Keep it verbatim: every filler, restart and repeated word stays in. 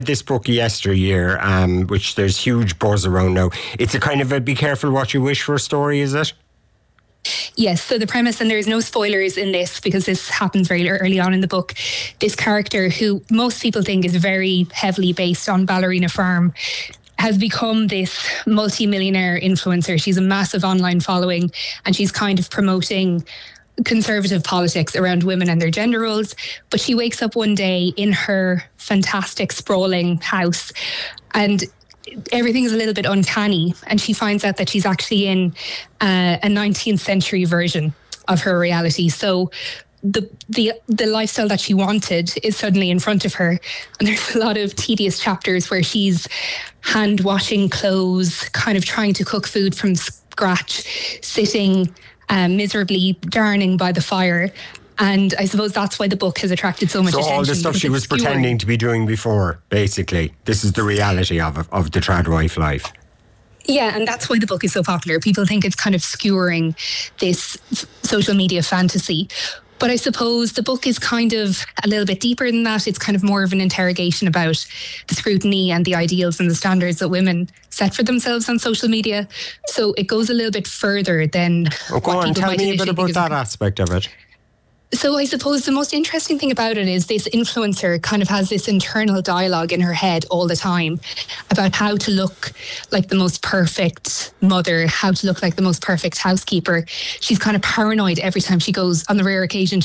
This book yesteryear, um, which there's huge buzz around now. It's a kind of a be careful what you wish for story, is it? Yes, so the premise, and there's no spoilers in this because this happens very early on in the book, this character who most people think is very heavily based on Ballerina Farm has become this multi-millionaire influencer. She's a massive online following and she's kind of promoting conservative politics around women and their gender roles. But she wakes up one day in her fantastic sprawling house and everything is a little bit uncanny, and she finds out that she's actually in uh, a nineteenth century version of her reality. So the the the lifestyle that she wanted is suddenly in front of her, and there's a lot of tedious chapters where she's hand washing clothes, kind of trying to cook food from scratch, sitting um, miserably darning by the fire. And I suppose that's why the book has attracted so much so attention. So all the stuff she was obscuring. pretending to be doing before, basically. This is the reality of of the trad wife life. Yeah, and that's why the book is so popular. People think it's kind of skewering this f- social media fantasy. But I suppose the book is kind of a little bit deeper than that. It's kind of more of an interrogation about the scrutiny and the ideals and the standards that women set for themselves on social media. So it goes a little bit further than oh, go on, tell me a bit about that aspect of it. So I suppose the most interesting thing about it is this influencer kind of has this internal dialogue in her head all the time about how to look like the most perfect mother, how to look like the most perfect housekeeper. She's kind of paranoid every time she goes, on the rare occasion